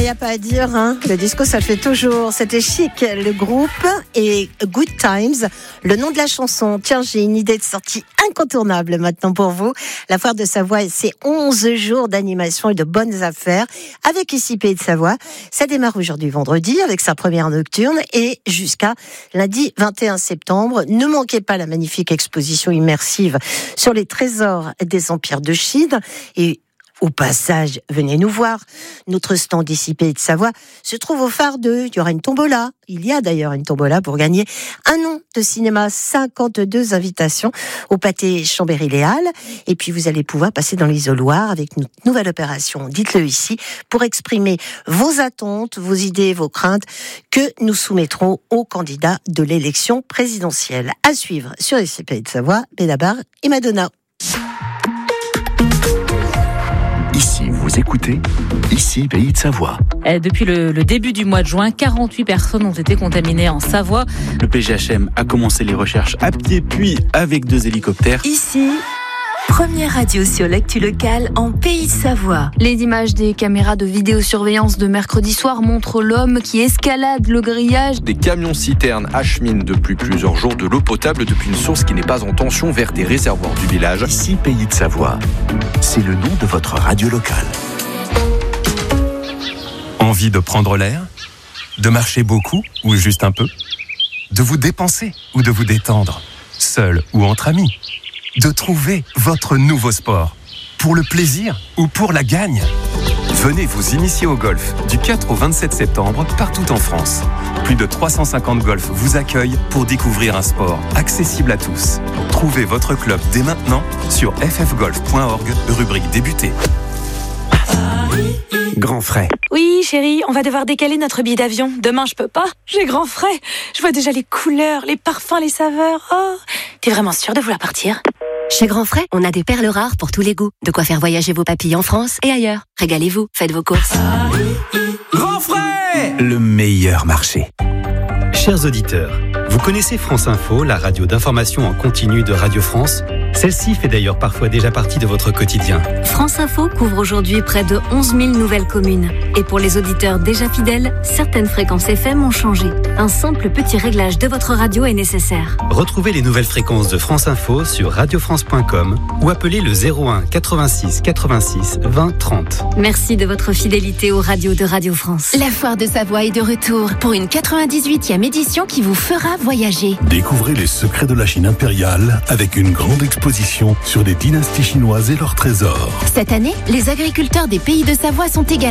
n'y a pas à dire, hein. Le disco, ça le fait toujours. C'était Chic, le groupe, et Good Times, le nom de la chanson. Tiens, j'ai une idée de sortie incontournable maintenant pour vous. La Foire de Savoie et ses 11 jours d'animation et de bonnes affaires avec ici Pays de Savoie. Ça démarre aujourd'hui vendredi avec sa première nocturne et jusqu'à lundi 21 septembre. Ne manquez pas la magnifique exposition immersive sur les trésors des empires de Chine. Et au passage, venez nous voir. Notre stand ici Pays de Savoie se trouve au phare 2. Il y aura une tombola. Il y a d'ailleurs une tombola pour gagner un nom de cinéma. 52 invitations au pâté Chambéry-Les Halles. Et puis vous allez pouvoir passer dans l'isoloir avec notre nouvelle opération. Dites-le ici pour exprimer vos attentes, vos idées, vos craintes que nous soumettrons aux candidats de l'élection présidentielle. À suivre sur ici Pays de Savoie, Benabar et Madonna. Ici, vous écoutez Ici, Pays de Savoie. Depuis le début du mois de juin, 48 personnes ont été contaminées en Savoie. Le PGHM a commencé les recherches à pied, puis avec 2 hélicoptères. Ici, première radio sur l'actu locale en Pays de Savoie. Les images des caméras de vidéosurveillance de mercredi soir montrent l'homme qui escalade le grillage. Des camions-citernes acheminent depuis plusieurs jours de l'eau potable depuis une source qui n'est pas en tension vers des réservoirs du village. Ici, Pays de Savoie. C'est le nom de votre radio locale. Envie de prendre l'air ? De marcher beaucoup ou juste un peu ? De vous dépenser ou de vous détendre ? Seul ou entre amis ? De trouver votre nouveau sport ? Pour le plaisir ou pour la gagne ? Venez vous initier au golf du 4 au 27 septembre partout en France. Plus de 350 golfs vous accueillent pour découvrir un sport accessible à tous. Trouvez votre club dès maintenant sur ffgolf.org, rubrique débuter. Grand frais. Oui, chérie, on va devoir décaler notre billet d'avion. Demain, je peux pas. J'ai grand frais. Je vois déjà les couleurs, les parfums, les saveurs. Oh, t'es vraiment sûre de vouloir partir ? Chez Grand Frais, on a des perles rares pour tous les goûts. De quoi faire voyager vos papilles en France et ailleurs. Régalez-vous, faites vos courses. Grand frais, le meilleur marché. Chers auditeurs, vous connaissez France Info, la radio d'information en continu de Radio France ? Celle-ci fait d'ailleurs parfois déjà partie de votre quotidien. France Info couvre aujourd'hui près de 11 000 nouvelles communes. Et pour les auditeurs déjà fidèles, certaines fréquences FM ont changé. Un simple petit réglage de votre radio est nécessaire. Retrouvez les nouvelles fréquences de France Info sur radiofrance.com ou appelez le 01 86 86 20 30. Merci de votre fidélité aux radios de Radio France. La Foire de Savoie est de retour pour une 98e édition qui vous fera voyager. Découvrez les secrets de la Chine impériale avec une grande exposition sur des dynasties chinoises et leurs trésors. Cette année, les agriculteurs des Pays de Savoie sont également